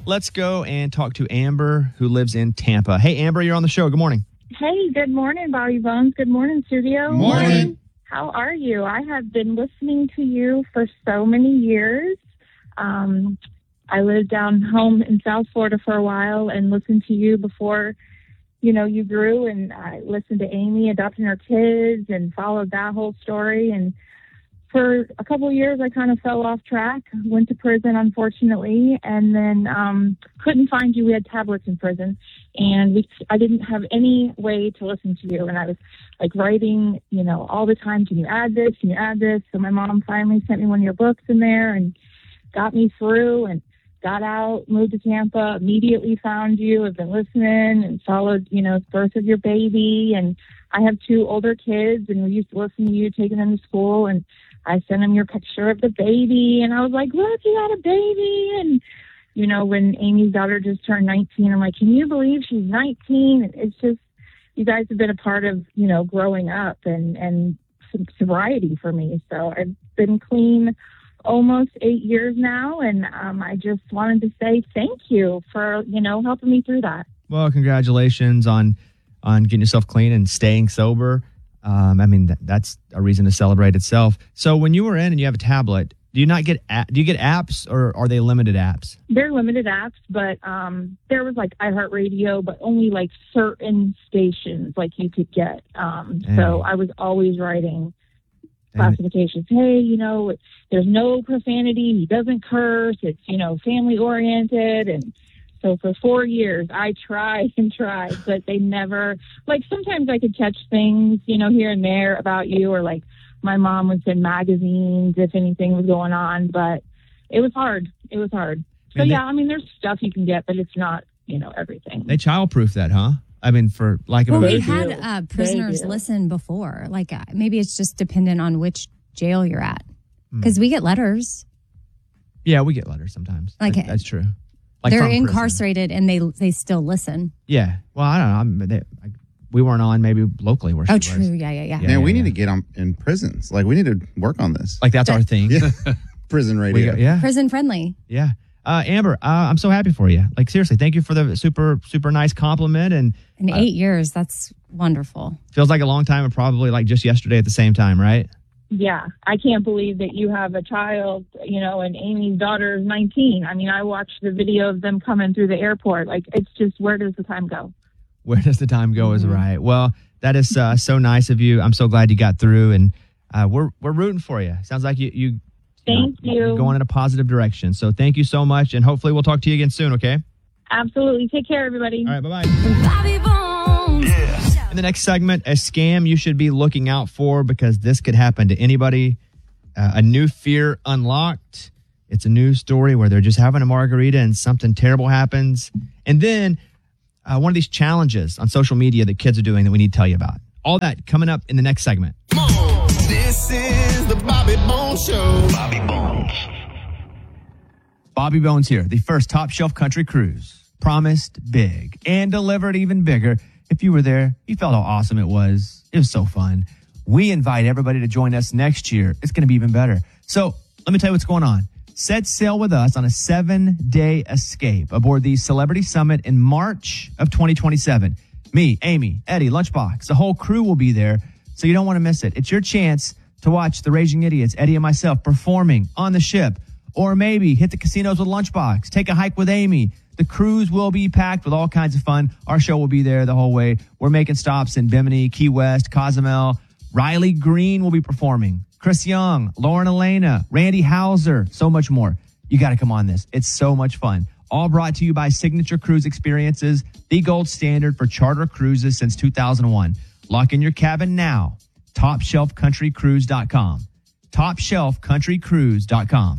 Let's go and talk to Amber, who lives in Tampa. Hey, Amber, you're on the show. Good morning. Hey, good morning, Bobby Bones. Good morning, studio. Morning. How are you? I have been listening to you for so many years. I lived down home in South Florida for a while and listened to you before, you grew. And I listened to Amy adopting her kids and followed that whole story. And for a couple of years, I kind of fell off track, went to prison, unfortunately, and then couldn't find you. We had tablets in prison, and I didn't have any way to listen to you. And I was writing, all the time, can you add this? Can you add this? So my mom finally sent me one of your books in there and got me through and got out, moved to Tampa, immediately found you. I've been listening and followed, the birth of your baby. And I have 2 older kids, and we used to listen to you, taking them to school, and I sent him your picture of the baby, and I was like, look, you got a baby. And, when Amy's daughter just turned 19, I'm like, can you believe she's 19? It's just, you guys have been a part of, growing up and some sobriety for me. So I've been clean almost 8 years now, and I just wanted to say thank you for, helping me through that. Well, congratulations on getting yourself clean and staying sober. That's a reason to celebrate itself. So when you were in and you have a tablet, do you get apps, or are they limited apps? They're limited apps, but there was iHeartRadio, but only certain stations you could get. So I was always writing classifications. Hey, there's no profanity. He doesn't curse. It's, family oriented. And so for 4 years, I tried and tried, but they never, sometimes I could catch things, here and there about you, or my mom would send magazines if anything was going on, but it was hard. It was hard. So there's stuff you can get, but it's not, everything. They childproof that, huh? For lack of a better term. We had prisoners listen before. Maybe it's just dependent on which jail you're at. Because we get letters. Yeah, we get letters sometimes. That's true. They're incarcerated and they still listen. Yeah. Well, I don't know. We weren't on maybe locally where she was. True. Yeah. Man, we need to get in prisons. We need to work on this. That's our thing. Yeah. Prison radio. Prison friendly. Yeah. Amber, I'm so happy for you. Seriously, thank you for the super, super nice compliment. And in 8 years, that's wonderful. Feels like a long time, and probably just yesterday at the same time, right? Yeah, I can't believe that you have a child, and Amy's daughter is 19. I watched the video of them coming through the airport. It's just, where does the time go? Where does the time go is right. Well, that is so nice of you. I'm so glad you got through, and we're rooting for you. Sounds like you Thank you. Going in a positive direction. So thank you so much, and hopefully we'll talk to you again soon, okay? Absolutely. Take care, everybody. All right, bye-bye. Yeah. In the next segment, a scam you should be looking out for, because this could happen to anybody. A new fear unlocked. It's a news story where they're just having a margarita and something terrible happens. And then one of these challenges on social media that kids are doing that we need to tell you about. All that coming up in the next segment. This is the Bobby Bones Show. Bobby Bones. Bobby Bones here, the first top shelf country cruise. Promised big and delivered even bigger. If you were there, you felt how awesome it was. It was so fun. We invite everybody to join us next year. It's going to be even better. So let me tell you what's going on. Set sail with us on a 7-day escape aboard the Celebrity Summit in March of 2027. Me, Amy, Eddie, Lunchbox, the whole crew will be there, so you don't want to miss it. It's your chance to watch the Raging Idiots, Eddie and myself, performing on the ship. Or maybe hit the casinos with Lunchbox, take a hike with Amy. The cruise will be packed with all kinds of fun. Our show will be there the whole way. We're making stops in Bimini, Key West, Cozumel. Riley Green will be performing. Chris Young, Lauren Elena, Randy Hauser, so much more. You got to come on this. It's so much fun. All brought to you by Signature Cruise Experiences, the gold standard for charter cruises since 2001. Lock in your cabin now. TopShelfCountryCruise.com. TopShelfCountryCruise.com.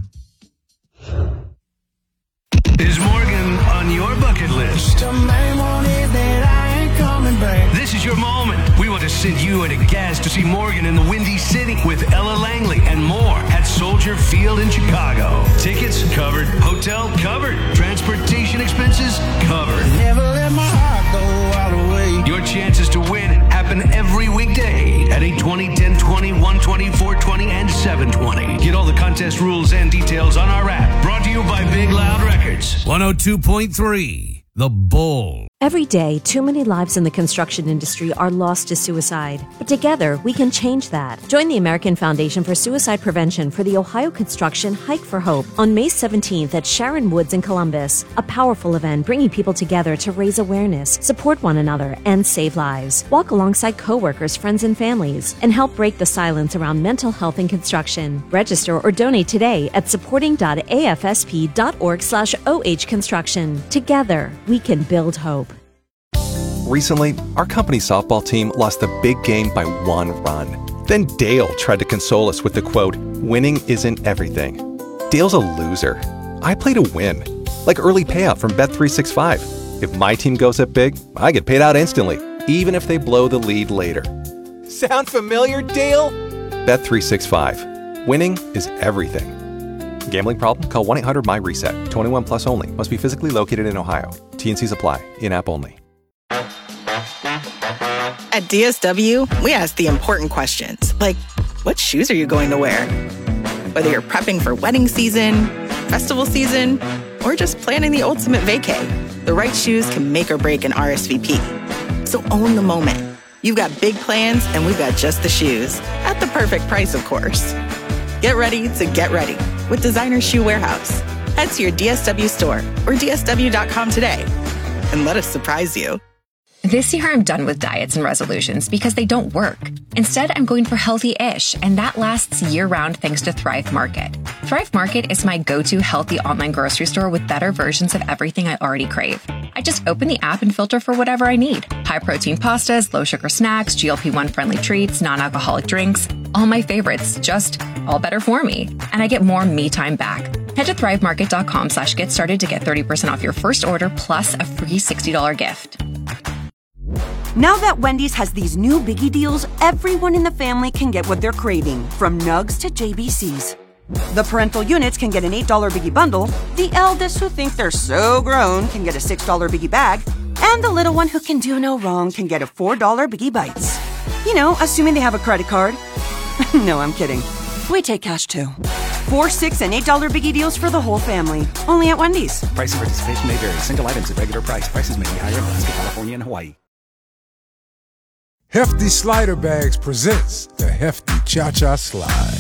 Is Morgan on your bucket list? The main one is that I ain't coming back. This is your moment. We want to send you and a guest to see Morgan in the Windy City with Ella Langley and more at Soldier Field in Chicago. Tickets covered. Hotel covered. Transportation expenses covered. Never let my heart go all the way. Your chances to win happen every weekday at 8:20, 10:20, 1:20, 4:20, and 7:20. Get all the contest rules and details on our app. Brought to you by Big Loud Records. 102.3, The Bull. Every day, too many lives in the construction industry are lost to suicide. But together, we can change that. Join the American Foundation for Suicide Prevention for the Ohio Construction Hike for Hope on May 17th at Sharon Woods in Columbus. A powerful event bringing people together to raise awareness, support one another, and save lives. Walk alongside coworkers, friends, and families, and help break the silence around mental health in construction. Register or donate today at supporting.afsp.org/OH Construction. Together, we can build hope. Recently, our company softball team lost the big game by 1 run. Then Dale tried to console us with the quote, "Winning isn't everything." Dale's a loser. I play to win. Like early payout from Bet365. If my team goes up big, I get paid out instantly, even if they blow the lead later. Sound familiar, Dale? Bet365. Winning is everything. Gambling problem? Call 1-800-MY-RESET. 21 plus only. Must be physically located in Ohio. T&Cs apply. In-app only. At DSW, we ask the important questions, like, what shoes are you going to wear? Whether you're prepping for wedding season, festival season, or just planning the ultimate vacay, the right shoes can make or break an RSVP. So own the moment. You've got big plans, and we've got just the shoes. At the perfect price, of course. Get ready to get ready with Designer Shoe Warehouse. Head to your DSW store or DSW.com today and let us surprise you. This year, I'm done with diets and resolutions because they don't work. Instead, I'm going for healthy-ish, and that lasts year-round thanks to Thrive Market. Thrive Market is my go-to healthy online grocery store with better versions of everything I already crave. I just open the app and filter for whatever I need. High-protein pastas, low-sugar snacks, GLP-1-friendly treats, non-alcoholic drinks. All my favorites, just all better for me. And I get more me time back. Head to thrivemarket.com/get started to get 30% off your first order plus a free $60 gift. Now that Wendy's has these new biggie deals, everyone in the family can get what they're craving, from nugs to JBCs. The parental units can get an $8 biggie bundle, the eldest who think they're so grown can get a $6 biggie bag, and the little one who can do no wrong can get a $4 biggie bites. You know, assuming they have a credit card. No, I'm kidding. We take cash too. 4, $6, and $8 biggie deals for the whole family. Only at Wendy's. Price and participation may vary. Single items at regular price. Prices may be higher in Alaska, California, and Hawaii. Hefty Slider Bags presents the Hefty Cha-Cha Slide.